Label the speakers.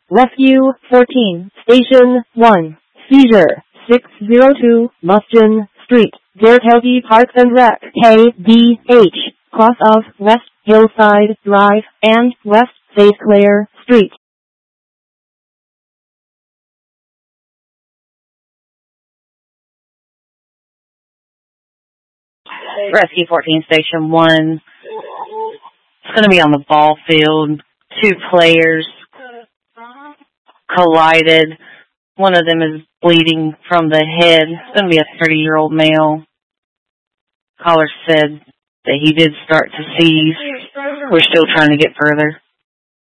Speaker 1: Rescue 14, Station 1, Seizure 602, Muston Street, Derthelby Park and Rec, KDH, cross of West Hillside Drive and West St. Clair Street.
Speaker 2: Rescue 14, Station 1. It's going to be on the ball field. Two players collided. One of them is bleeding from the head. It's going to be a 30-year-old male. Caller said that he did start to seize. We're still trying to get further.